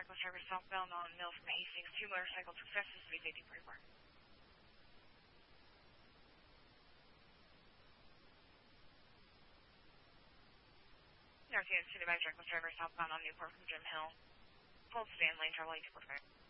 bus driver southbound on Mill from Hastings. 2 motorcycle successes, 35044. North Unit City bus driver southbound on Newport from Jim Hill. Hold stand lane, travel 845.